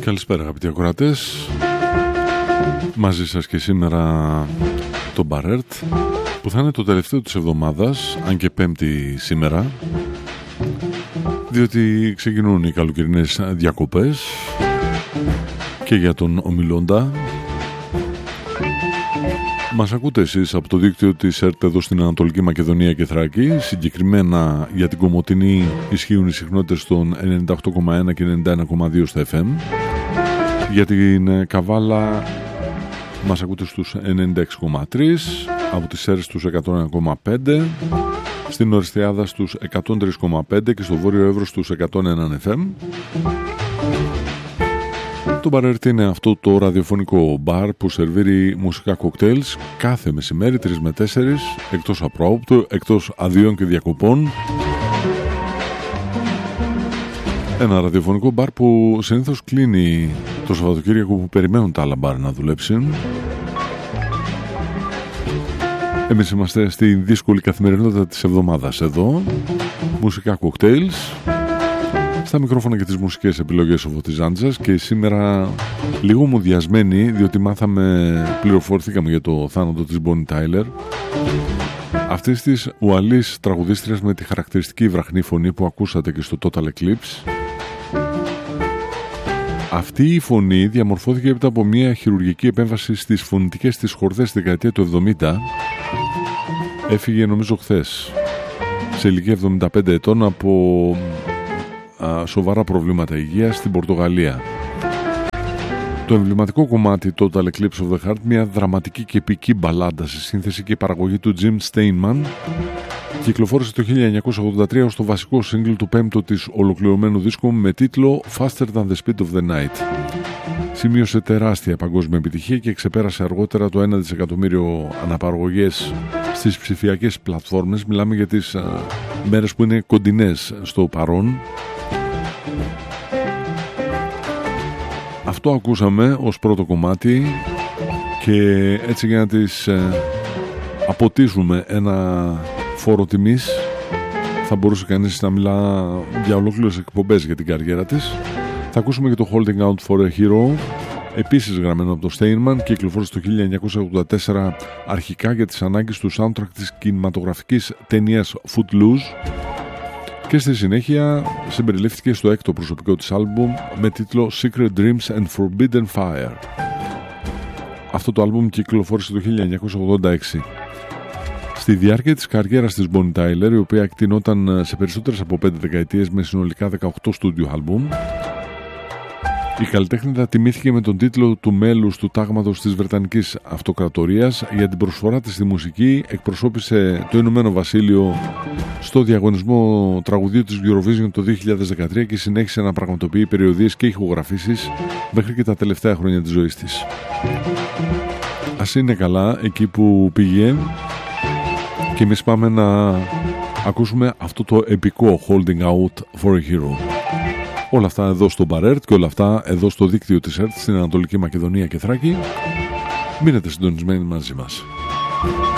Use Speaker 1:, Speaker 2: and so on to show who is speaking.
Speaker 1: Καλησπέρα αγαπητοί ακροατές. Μαζί σας και σήμερα το Μπαρέρτ, που θα είναι το τελευταίο της εβδομάδας, αν και Πέμπτη σήμερα, διότι ξεκινούν οι καλοκαιρινές διακοπές και για τον ομιλώντα. Μας ακούτε εσείς από το δίκτυο της ΕΡΤ εδώ στην Ανατολική Μακεδονία και Θράκη. Συγκεκριμένα για την Κομοτηνή ισχύουν οι συχνότητες των 98,1 και 91,2 στα FM. Για την Καβάλα μας ακούτε στους 96,3, από τις Σέρες στους 101,5, στην Οριστιάδα στους 103,5 και στο Βόρειο Εύρο στους 101 FM. Το Μπαρέρτ είναι αυτό το ραδιοφωνικό μπαρ που σερβίρει μουσικά κοκτέιλς κάθε μεσημέρι 3 με 4, εκτός απρόοπτου, εκτός αδειών και διακοπών. Ένα ραδιοφωνικό μπαρ που συνήθως κλείνει το Σαββατοκύριακο, που περιμένουν τα άλλα μπαρ να δουλέψουν. Εμείς είμαστε στη δύσκολη καθημερινότητα της εβδομάδας εδώ. Μουσικά κοκτέιλς. Στα μικρόφωνα και τις μουσικές επιλογές ο Φωτιζάντζας, και σήμερα λίγο μουδιασμένοι, διότι πληροφορηθήκαμε για το θάνατο της Bonnie Tyler, αυτής της Ουαλής τραγουδίστριας με τη χαρακτηριστική βραχνή φωνή που ακούσατε και στο Total Eclipse. Αυτή η φωνή διαμορφώθηκε έπειτα από μια χειρουργική επέμβαση στις φωνητικές της χορδές στη δεκαετία του 70. Έφυγε νομίζω χθες, σε ηλικία 75 ετών, από σοβαρά προβλήματα υγείας στην Πορτογαλία. Το εμβληματικό κομμάτι Total Eclipse of the Heart, μια δραματική και επική μπαλάντα σε σύνθεση και παραγωγή του Jim Steinman, κυκλοφόρησε το 1983 ως το βασικό σύγκλι του πέμπτου της ολοκληρωμένου δίσκου με τίτλο Faster Than the Speed of the Night. Σημείωσε τεράστια παγκόσμια επιτυχία και ξεπέρασε αργότερα το 1 δισεκατομμύριο αναπαραγωγές στις ψηφιακές πλατφόρμες. Μιλάμε για τις μέρες που είναι κοντινές στο παρόν. Αυτό ακούσαμε ως πρώτο κομμάτι, και έτσι για να της αποτίσουμε ένα φόρο τιμής, θα μπορούσε κανείς να μιλά για ολόκληρες εκπομπές για την καριέρα της. Θα ακούσουμε και το Holding Out for a Hero, επίσης γραμμένο από το Steinman, και κυκλοφόρησε το 1984 αρχικά για τις ανάγκες του soundtrack της κινηματογραφικής ταινίας Footloose, και στη συνέχεια συμπεριλήφθηκε στο έκτο προσωπικό της άλμπουμ με τίτλο Secret Dreams and Forbidden Fire. Αυτό το άλμπουμ κυκλοφόρησε το 1986. Στη διάρκεια της καριέρας της Bonnie Tyler, η οποία εκτινόταν σε περισσότερες από 5 δεκαετίες με συνολικά 18 στούντιο άλμπουμ, η καλλιτέχνηδα τιμήθηκε με τον τίτλο του μέλους του τάγματος της Βρετανικής Αυτοκρατορίας. Για την προσφορά της στη μουσική εκπροσώπησε το Ηνωμένο Βασίλειο στο διαγωνισμό τραγουδίου της Eurovision το 2013 και συνέχισε να πραγματοποιεί περιοδίες και ηχογραφήσεις μέχρι και τα τελευταία χρόνια της ζωής της. Ας είναι καλά εκεί που πήγε, και εμείς πάμε να ακούσουμε αυτό το επικό Holding Out for a Hero. Όλα αυτά εδώ στο Μπαρέρτ και όλα αυτά εδώ στο δίκτυο της ΕΡΤ στην Ανατολική Μακεδονία και Θράκη. Μείνετε συντονισμένοι μαζί μας.